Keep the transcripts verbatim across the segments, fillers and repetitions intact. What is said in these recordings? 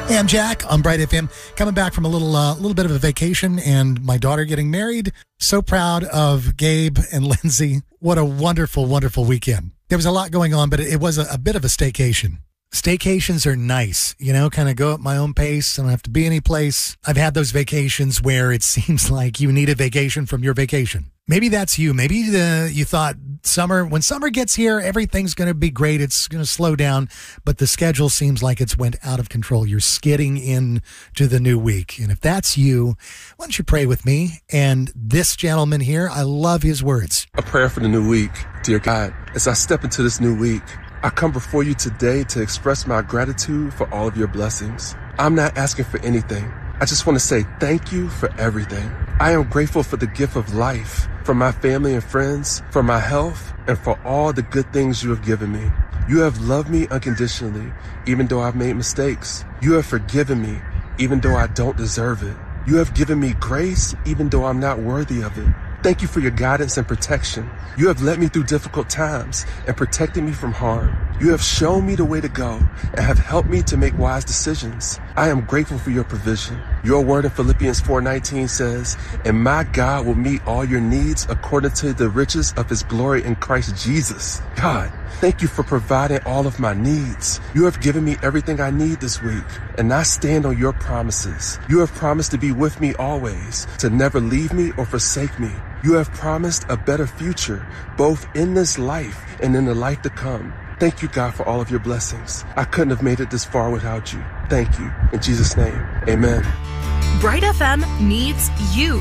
Hey, I'm Jack on Bright F M, coming back from a little uh, little bit of a vacation and my daughter getting married. So proud of Gabe and Lindsay. What a wonderful, wonderful weekend. There was a lot going on, but it was a, a bit of a staycation. Staycations are nice, you know, kind of go at my own pace. I don't have to be any place. I've had those vacations where it seems like you need a vacation from your vacation. Maybe that's you. Maybe the, you thought summer, when summer gets here, everything's going to be great. It's going to slow down, but the schedule seems like it's went out of control. You're skidding into the new week. And if that's you, why don't you pray with me? And this gentleman here, I love his words. A prayer for the new week. Dear God, as I step into this new week, I come before you today to express my gratitude for all of your blessings. I'm not asking for anything. I just want to say thank you for everything. I am grateful for the gift of life, for my family and friends, for my health, and for all the good things you have given me. You have loved me unconditionally, even though I've made mistakes. You have forgiven me, even though I don't deserve it. You have given me grace, even though I'm not worthy of it. Thank you for your guidance and protection. You have led me through difficult times and protected me from harm. You have shown me the way to go and have helped me to make wise decisions. I am grateful for your provision. Your word in Philippians four nineteen says, "And my God will meet all your needs according to the riches of his glory in Christ Jesus." God, thank you for providing all of my needs. You have given me everything I need this week, and I stand on your promises. You have promised to be with me always, to never leave me or forsake me. You have promised a better future, both in this life and in the life to come. Thank you, God, for all of your blessings. I couldn't have made it this far without you. Thank you. In Jesus' name, amen. Bright F M needs you.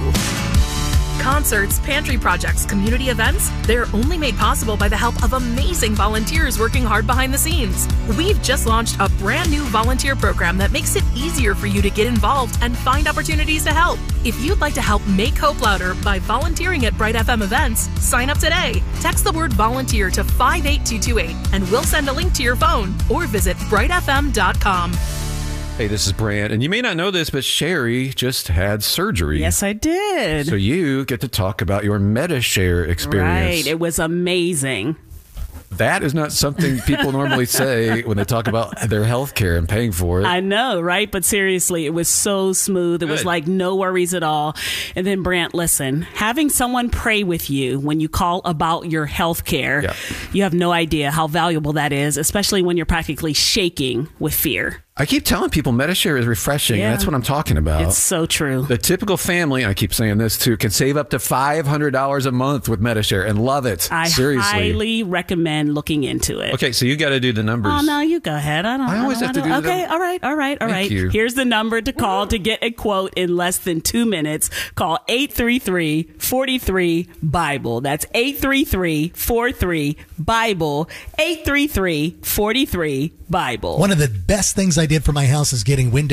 Concerts, pantry projects, community events, they're only made possible by the help of amazing volunteers working hard behind the scenes. We've just launched a brand new volunteer program that makes it easier for you to get involved and find opportunities to help. If you'd like to help make hope louder by volunteering at Bright F M events, sign up today. Text the word volunteer to five eight two two eight and we'll send a link to your phone or visit bright f m dot com. Hey, this is Brant, and you may not know this, but Sherry just had surgery. Yes, I did. So you get to talk about your MediShare experience. Right. It was amazing. That is not something people normally say when they talk about their health care and paying for it. I know, right? But seriously, it was so smooth. It Good. was like no worries at all. And then, Brant, listen, having someone pray with you when you call about your health care, Yeah. you have no idea how valuable that is, especially when you're practically shaking with fear. I keep telling people MediShare is refreshing. Yeah. And that's what I'm talking about. It's so true. The typical family, and I keep saying this too, can save up to five hundred dollars a month with MediShare and love it. I Seriously. highly recommend looking into it. Okay, so you got to do the numbers. Oh, no, you go ahead. I don't I always don't, have to I don't- do the Okay, num- all right, all right, all Thank right. you. Here's the number to call to get a quote in less than two minutes. Call eight three three, four three, BIBLE. That's eight three three, four three, BIBLE. eight three three, four three, BIBLE. One of the best things I did for my house is getting windows.